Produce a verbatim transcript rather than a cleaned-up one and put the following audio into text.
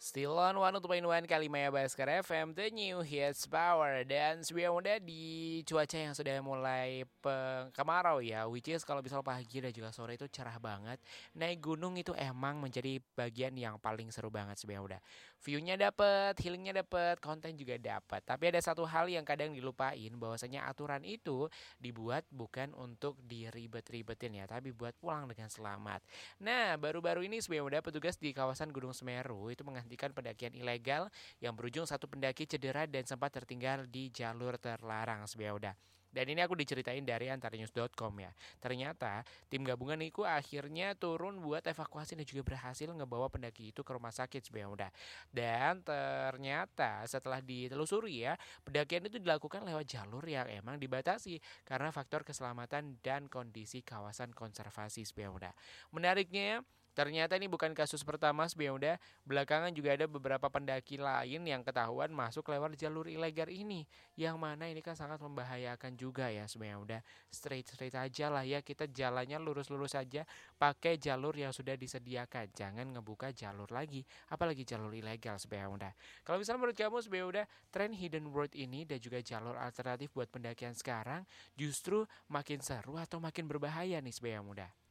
Still on seratus dua koma satu Kalimaya Baskar F M, The New Hits Power. Dan sebenarnya muda di cuaca yang sudah mulai pe- kemarau ya, which is kalau misal pagi dan juga sore itu cerah banget. Naik gunung itu emang menjadi bagian yang paling seru banget sebenarnya udah. View-nya dapet, healingnya dapet, konten juga dapet. Tapi ada satu hal yang kadang dilupain, bahwasanya aturan itu dibuat bukan untuk diribet-ribetin ya, tapi buat pulang dengan selamat. Nah, baru-baru ini sebenarnya udah petugas di kawasan Gunung Semeru itu menghentikan pendakian ilegal yang berujung satu pendaki cedera dan sempat tertinggal di jalur terlarang sebenarnya udah. Dan ini aku diceritain dari antarnews dot com ya. Ternyata tim gabungan itu akhirnya turun buat evakuasi dan juga berhasil ngebawa pendaki itu ke rumah sakit sebenarnya udah. Dan ternyata setelah ditelusuri ya, pendakian itu dilakukan lewat jalur yang emang dibatasi karena faktor keselamatan dan kondisi kawasan konservasi sebenarnya udah. Menariknya, ternyata ini bukan kasus pertama sebenarnya. Belakangan juga ada beberapa pendaki lain yang ketahuan masuk lewat jalur ilegal ini. Yang mana ini kan sangat membahayakan juga ya sebenarnya. Udah straight-straight aja lah ya, kita jalannya lurus-lurus aja, pakai jalur yang sudah disediakan. Jangan ngebuka jalur lagi, apalagi jalur ilegal sebenarnya udah. Kalau misalnya menurut kamu sebenarnya udah, tren hidden world ini dan juga jalur alternatif buat pendakian sekarang justru makin seru atau makin berbahaya nih sebenarnya muda?